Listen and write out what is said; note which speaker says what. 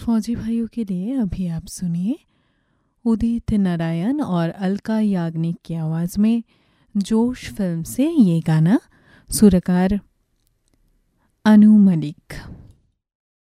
Speaker 1: फौजी भाइयों के लिए अभी आप सुनिए उदित नारायण और अलका याग्निक की आवाज़ में जोश फिल्म से ये गाना। सुरकार अनु मलिक।